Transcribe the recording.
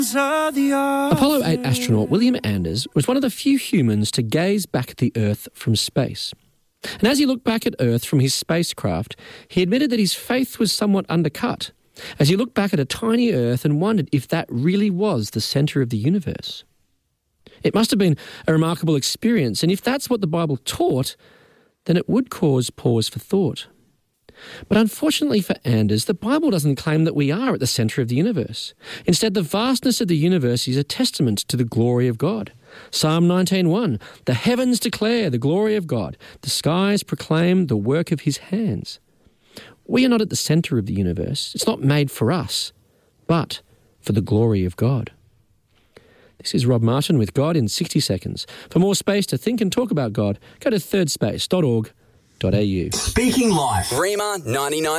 Apollo 8 astronaut William Anders was one of the few humans to gaze back at the Earth from space. And as he looked back at Earth from his spacecraft, he admitted that his faith was somewhat undercut as he looked back at a tiny Earth and wondered if that really was the centre of the universe. It must have been a remarkable experience, and if that's what the Bible taught, then it would cause pause for thought. But unfortunately for Anders, the Bible doesn't claim that we are at the centre of the universe. Instead, the vastness of the universe is a testament to the glory of God. Psalm 19:1, "The heavens declare the glory of God. The skies proclaim the work of his hands." We are not at the centre of the universe. It's not made for us, but for the glory of God. This is Rob Martin with God in 60 Seconds. For more space to think and talk about God, go to thirdspace.org.au. Speaking Life. Rema 99.